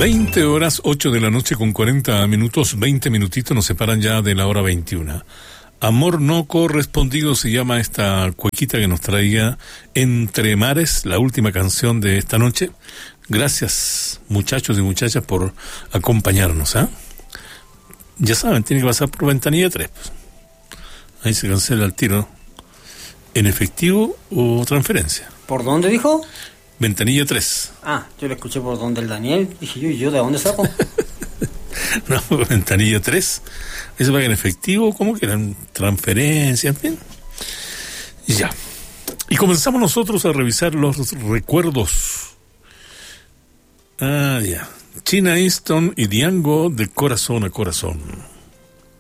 20 horas, 8 de la noche con 40 minutos, 20 minutitos nos separan ya de la hora 21. Amor no correspondido se llama esta cuequita que nos traía Entre Mares, la última canción de esta noche. Gracias, muchachos y muchachas, por acompañarnos, ¿eh? Ya saben, tiene que pasar por ventanilla 3. Pues. Ahí se cancela el tiro. ¿En efectivo o transferencia? ¿Por dónde dijo? Ventanilla 3. Ah, yo le escuché por donde el Daniel. Dije yo ¿de dónde saco? No, ventanilla 3. Eso paga en efectivo, ¿cómo que eran transferencias? Bien. Ya. Y comenzamos nosotros a revisar los recuerdos. Ah, ya. China Easton y Diango de Corazón a Corazón.